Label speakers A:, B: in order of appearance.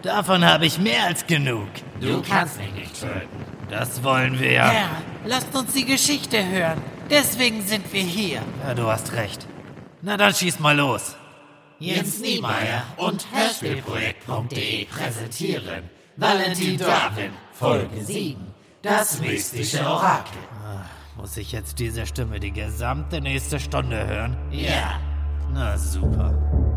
A: Davon habe ich mehr als genug.
B: Du kannst mich nicht töten.
A: Das wollen wir.
C: Herr, lasst uns die Geschichte hören. Deswegen sind wir hier.
A: Ja, du hast recht. Na dann schieß mal los.
B: Jens Niemeyer und Hörspielprojekt.de präsentieren Valentin Darwin, Folge 7, das mystische Orakel.
A: Muss ich jetzt diese Stimme die gesamte nächste Stunde hören?
B: Ja.
A: Na super.